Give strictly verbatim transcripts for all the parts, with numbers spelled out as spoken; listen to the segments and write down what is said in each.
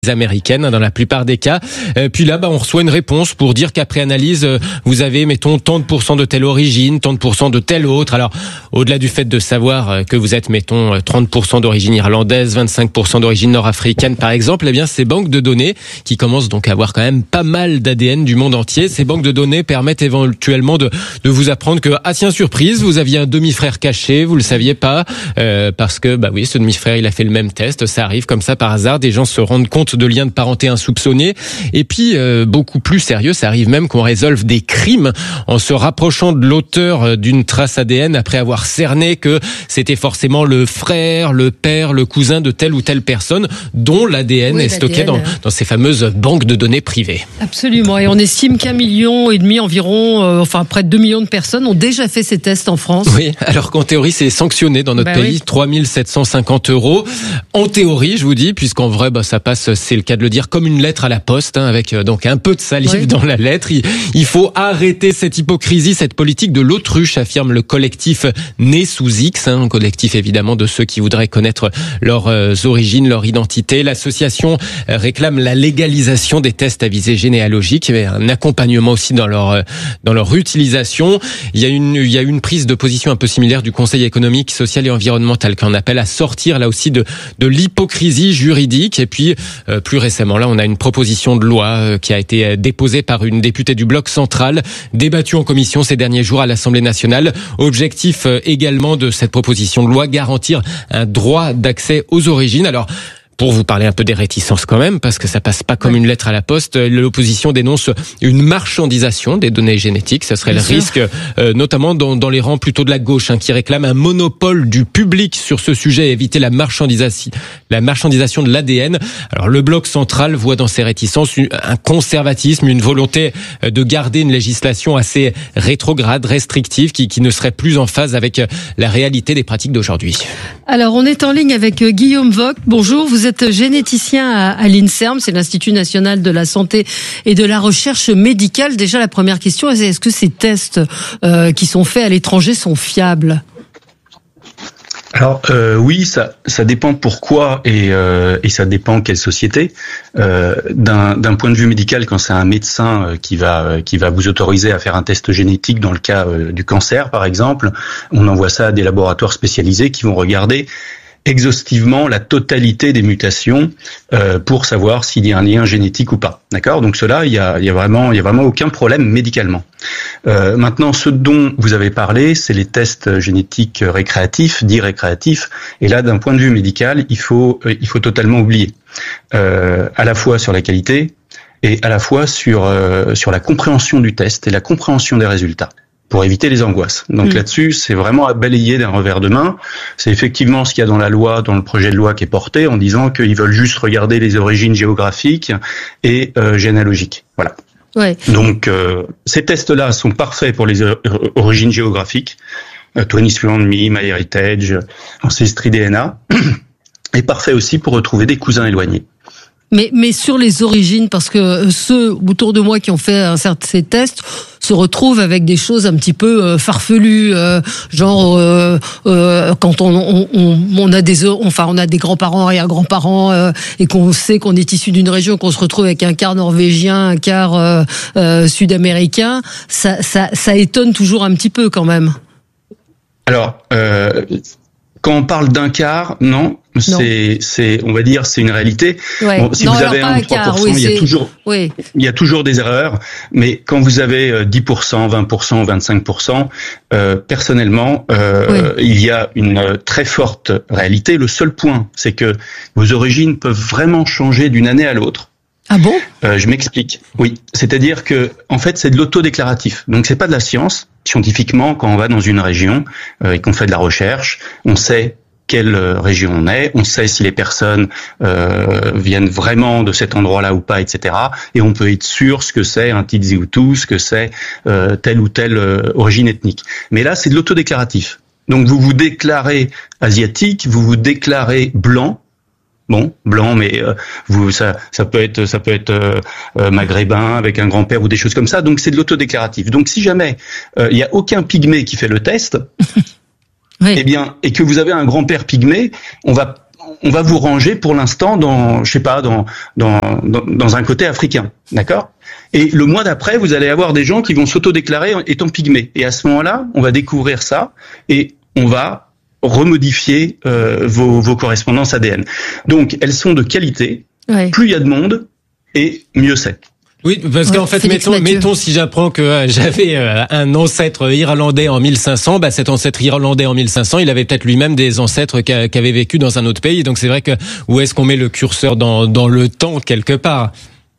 américaines dans la plupart des cas. Euh, puis là, bah, on reçoit une réponse pour dire qu'après analyse, euh, vous avez, mettons, tant de pourcents de telle origine, tant de pourcents de telle autre. Alors, au-delà du fait de savoir euh, que vous êtes, mettons, trente pour cent d'origine irlandaise, vingt-cinq pour cent d'origine nord-africaine, par exemple, eh bien, ces banques de données, qui commencent donc à avoir quand même pas mal d'A D N du monde entier, ces banques de données permettent éventuellement de, de vous apprendre que, ah tiens, surprise, vous aviez un demi-frère caché, vous le saviez pas, euh, parce que, bah oui, ce demi-frère, il a fait le même test, ça arrive comme ça par hasard, des gens se rendent compte de liens de parenté insoupçonnés. Et puis, euh, beaucoup plus sérieux, ça arrive même qu'on résolve des crimes en se rapprochant de l'auteur d'une trace A D N après avoir cerné que c'était forcément le frère, le père, le cousin de telle ou telle personne dont l'A D N oui, est stocké dans, dans ces fameuses banques de données privées. Absolument. Et on estime qu'un million et demi environ, euh, enfin près de deux millions de personnes ont déjà fait ces tests en France. Oui, alors qu'en théorie, c'est sanctionné dans notre bah pays, oui. trois mille sept cent cinquante euros. En théorie, je vous dis, puisqu'en vrai, bah, ça passe, c'est le cas de le dire, comme une lettre à la poste, hein, avec euh, donc un peu de salive oui. dans la lettre. Il, il faut arrêter cette hypocrisie, cette politique de l'autruche, affirme le collectif Né sous X, hein, un collectif évidemment de ceux qui voudraient connaître leurs euh, origines, leur identité. L'association euh, réclame la légalisation des tests à visée généalogique, et un accompagnement aussi dans leur euh, dans leur utilisation. Il y a une il y a une prise de position un peu similaire du Conseil économique, social et environnemental qui en appelle à sortir là aussi de de l'hypocrisie juridique. Et puis euh, plus récemment là, on a une proposition de loi euh, qui a été déposée par une députée du Bloc central, débattue en commission ces derniers jours à l'Assemblée nationale. Objectif euh, également de cette proposition de loi, garantir un droit d'accès aux origines. Alors, pour vous parler un peu des réticences quand même, parce que ça passe pas comme une lettre à la poste, l'opposition dénonce une marchandisation des données génétiques. Ça serait Bien le sûr. risque, euh, notamment dans, dans les rangs plutôt de la gauche, hein, qui réclame un monopole du public sur ce sujet et éviter la marchandisation, la marchandisation de l'A D N. Alors le Bloc central voit dans ces réticences un conservatisme, une volonté de garder une législation assez rétrograde, restrictive, qui, qui ne serait plus en phase avec la réalité des pratiques d'aujourd'hui. Alors on est en ligne avec Guillaume Vogt. Bonjour, vous êtes généticien à, à l'INSERM, c'est l'Institut national de la santé et de la recherche médicale. Déjà, la première question, est est-ce que ces tests euh, qui sont faits à l'étranger sont fiables ? Alors euh, oui, ça ça dépend pourquoi et euh, et ça dépend quelle société. Euh, d'un d'un point de vue médical, quand c'est un médecin qui va qui va vous autoriser à faire un test génétique dans le cas euh, du cancer par exemple, on envoie ça à des laboratoires spécialisés qui vont regarder exhaustivement la totalité des mutations euh, pour savoir s'il y a un lien génétique ou pas. D'accord ? Donc cela, il y a, il y a vraiment, il y a vraiment aucun problème médicalement. Euh, maintenant, ce dont vous avez parlé, c'est les tests génétiques récréatifs, dits récréatifs. Et là, d'un point de vue médical, il faut, il faut totalement oublier, euh, à la fois sur la qualité et à la fois sur euh, sur la compréhension du test et la compréhension des résultats, pour éviter les angoisses. Donc mmh. là-dessus, c'est vraiment à balayer d'un revers de main. C'est effectivement ce qu'il y a dans la loi, dans le projet de loi qui est porté, en disant qu'ils veulent juste regarder les origines géographiques et euh, généalogiques. Voilà. Ouais. Donc euh, ces tests-là sont parfaits pour les or- origines géographiques, euh, twenty-three and me, MyHeritage, Ancestry D N A, et parfait aussi pour retrouver des cousins éloignés. Mais, mais sur les origines, parce que ceux autour de moi qui ont fait un certain ces tests se retrouvent avec des choses un petit peu euh, farfelues, euh, genre euh, euh, quand on, on, on, on a des, enfin on a des grands-parents, arrière-grands-parents, euh, et qu'on sait qu'on est issu d'une région, qu'on se retrouve avec un quart norvégien, un quart euh, euh, sud-américain, ça, ça, ça étonne toujours un petit peu quand même. Alors. Euh... Quand on parle d'un quart, non, non. c'est, c'est, on va dire, c'est une réalité. Ouais. Bon, si non, vous avez un ou trois pour cent, oui, il y a toujours, oui. il y a toujours des erreurs. Mais quand vous avez dix pour cent, vingt pour cent, vingt-cinq pour cent, euh, personnellement, euh, oui. il y a une très forte réalité. Le seul point, c'est que vos origines peuvent vraiment changer d'une année à l'autre. Ah bon ? euh, Je m'explique. Oui, c'est-à-dire que en fait, c'est de l'autodéclaratif. Donc, c'est pas de la science. Scientifiquement, quand on va dans une région euh, et qu'on fait de la recherche, on sait quelle région on est, on sait si les personnes euh, viennent vraiment de cet endroit-là ou pas, et cetera. Et on peut être sûr ce que c'est un Tutsi Hutu, ce que c'est euh, telle ou telle euh, origine ethnique. Mais là, c'est de l'autodéclaratif. Donc, vous vous déclarez asiatique, vous vous déclarez blanc. Bon, blanc, mais euh, vous, ça, ça peut être, ça peut être euh, euh, maghrébin avec un grand-père ou des choses comme ça. Donc c'est de l'autodéclaratif. Donc si jamais il euh, y a aucun pygmée qui fait le test, oui. eh bien, et que vous avez un grand-père pygmée, on va, on va vous ranger pour l'instant dans, je sais pas, dans, dans, dans, dans un côté africain, d'accord? Et le mois d'après, vous allez avoir des gens qui vont s'auto-déclarer étant pygmées. Et à ce moment-là, on va découvrir ça et on va remodifier euh, vos, vos correspondances A D N. Donc, elles sont de qualité. Ouais. Plus il y a de monde, et mieux c'est. Oui, parce ouais, qu'en fait, mettons, mettons si j'apprends que euh, j'avais euh, un ancêtre irlandais en mille cinq cents, bah cet ancêtre irlandais en mille cinq cents, il avait peut-être lui-même des ancêtres qui, qui avaient vécu dans un autre pays. Donc c'est vrai que où est-ce qu'on met le curseur dans dans le temps quelque part?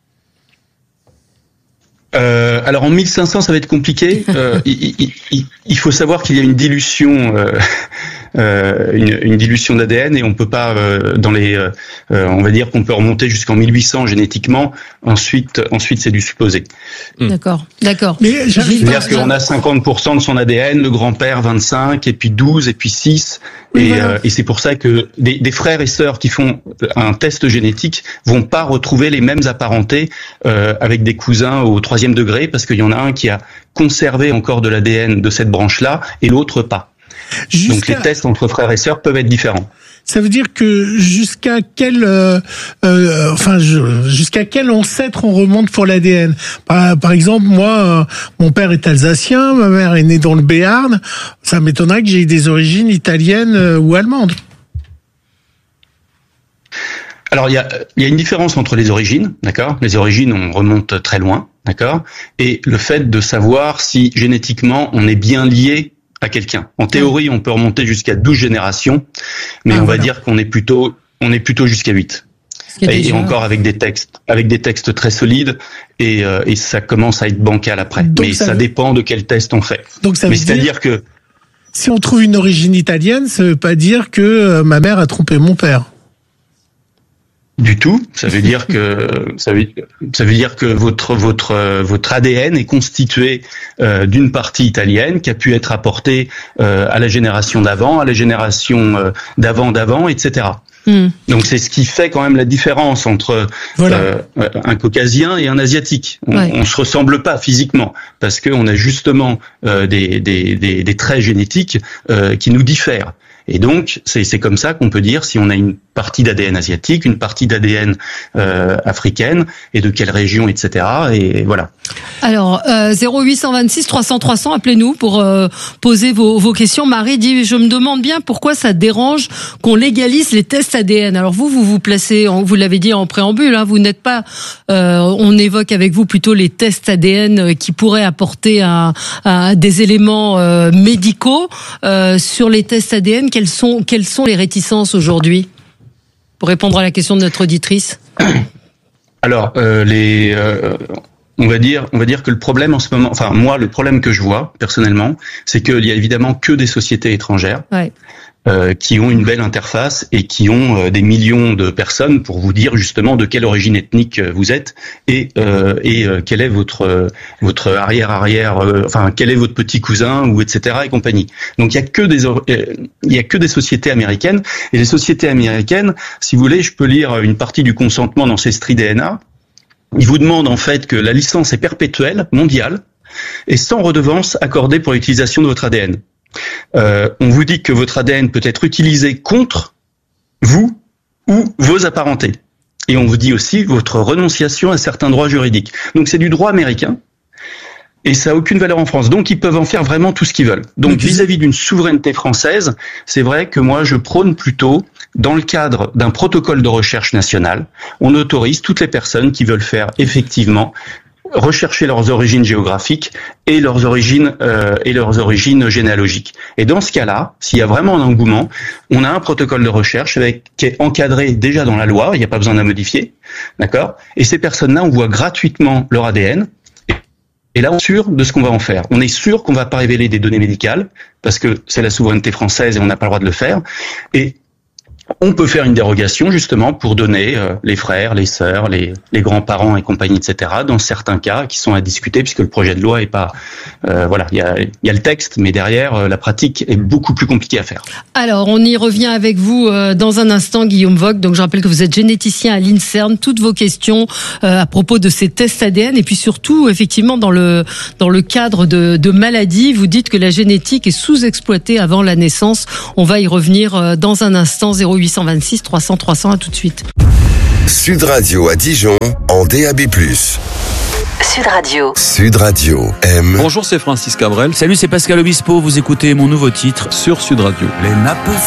Euh, alors en mille cinq cents, ça va être compliqué. Euh, il, il, il, il faut savoir qu'il y a une dilution, euh, euh, une, une dilution d'A D N et on peut pas euh, dans les, euh, on va dire qu'on peut remonter jusqu'en mille huit cents génétiquement. Ensuite, ensuite c'est du supposé. D'accord, d'accord. Mais c'est-à-dire qu'on a cinquante pour cent de son A D N, le grand-père vingt-cinq, et puis douze, et puis six, oui, et, voilà. euh, et c'est pour ça que des, des frères et sœurs qui font un test génétique vont pas retrouver les mêmes apparentés euh, avec des cousins au troisième degré, parce qu'il y en a un qui a conservé encore de l'A D N de cette branche-là et l'autre pas. Jusqu'à... Donc les tests entre frères et sœurs peuvent être différents. Ça veut dire que jusqu'à quel, euh, euh, enfin, je, jusqu'à quel ancêtre on remonte pour l'A D N? Par, par exemple, moi, euh, mon père est alsacien, ma mère est née dans le Béarn. Ça m'étonnerait que j'ai des origines italiennes euh, ou allemandes. Alors il y a, il y a une différence entre les origines, d'accord? Les origines, on remonte très loin, d'accord? Et le fait de savoir si génétiquement on est bien lié à quelqu'un. En théorie, on peut remonter jusqu'à douze générations, mais ah, on voilà. va dire qu'on est plutôt, on est plutôt jusqu'à huit. Et, déjà... et encore avec des textes, avec des textes très solides, et, euh, et ça commence à être bancal après. Donc mais ça, ça veut... dépend de quel test on fait. Donc ça mais veut c'est-à-dire que si on trouve une origine italienne, ça veut pas dire que euh, ma mère a trompé mon père. Du tout. Ça veut dire que ça veut, ça veut dire que votre votre votre A D N est constitué euh, d'une partie italienne qui a pu être apportée euh, à la génération d'avant, à la génération euh, d'avant d'avant, et cetera. Mm. Donc c'est ce qui fait quand même la différence entre voilà. euh, un caucasien et un asiatique. On, ouais. on se ressemble pas physiquement parce que on a justement euh, des, des des des traits génétiques euh, qui nous diffèrent. Et donc, c'est, c'est comme ça qu'on peut dire si on a une partie d'A D N asiatique, une partie d'A D N euh, africaine, et de quelle région, et cetera. Et voilà. Alors, euh, zéro huit cent vingt-six trois cents trois cents, appelez-nous pour euh, poser vos, vos questions. Marie dit, je me demande bien pourquoi ça dérange qu'on légalise les tests A D N. Alors vous, vous vous placez, vous l'avez dit en préambule, hein, vous n'êtes pas, euh, on évoque avec vous plutôt les tests A D N qui pourraient apporter un, un, des éléments euh, médicaux. Euh, sur les tests A D N, quelles sont, quelles sont les réticences aujourd'hui? Pour répondre à la question de notre auditrice. Alors, euh, les... Euh... On va dire, on va dire que le problème en ce moment, enfin moi, le problème que je vois personnellement, c'est qu'il y a évidemment que des sociétés étrangères ouais. euh, qui ont une belle interface et qui ont euh, des millions de personnes pour vous dire justement de quelle origine ethnique vous êtes et euh, et euh, quel est votre euh, votre arrière arrière, euh, enfin quel est votre petit cousin ou et cetera et compagnie. Donc il y a que des euh, il y a que des sociétés américaines et les sociétés américaines, si vous voulez, je peux lire une partie du consentement d'Ancestry D N A. Il vous demande en fait que la licence est perpétuelle, mondiale, et sans redevance accordée pour l'utilisation de votre A D N. Euh, on vous dit que votre A D N peut être utilisé contre vous ou vos apparentés. Et on vous dit aussi votre renonciation à certains droits juridiques. Donc c'est du droit américain, et ça n'a aucune valeur en France. Donc ils peuvent en faire vraiment tout ce qu'ils veulent. Donc okay. vis-à-vis d'une souveraineté française, c'est vrai que moi je prône plutôt, dans le cadre d'un protocole de recherche national, on autorise toutes les personnes qui veulent faire effectivement rechercher leurs origines géographiques et leurs origines euh, et leurs origines généalogiques. Et dans ce cas-là, s'il y a vraiment un engouement, on a un protocole de recherche avec qui est encadré déjà dans la loi, il n'y a pas besoin de la modifier, d'accord ? Et ces personnes-là, on voit gratuitement leur A D N. Et là, on est sûr de ce qu'on va en faire. On est sûr qu'on va pas révéler des données médicales parce que c'est la souveraineté française et on n'a pas le droit de le faire. Et on peut faire une dérogation justement pour donner euh, les frères, les sœurs, les, les grands-parents et compagnie, et cetera. Dans certains cas qui sont à discuter puisque le projet de loi est pas, euh, voilà, il y a, il y a le texte, mais derrière euh, la pratique est beaucoup plus compliquée à faire. Alors on y revient avec vous euh, dans un instant, Guillaume Vogt. Donc je rappelle que vous êtes généticien à l'INSERM. Toutes vos questions euh, à propos de ces tests A D N et puis surtout effectivement dans le dans le cadre de, de maladies, vous dites que la génétique est sous-exploitée avant la naissance. On va y revenir euh, dans un instant. zéro huit deux six trois cents trois cents. À tout de suite. Sud Radio à Dijon en D A B plus. Sud Radio. Sud Radio M. Bonjour, c'est Francis Cabrel. Salut, c'est Pascal Obispo. Vous écoutez mon nouveau titre sur Sud Radio. Les nappes